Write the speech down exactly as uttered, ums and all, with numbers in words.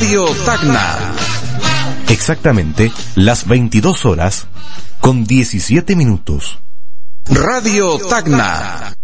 Radio Tacna. Exactamente las veintidós horas con diecisiete minutos. Radio Tacna.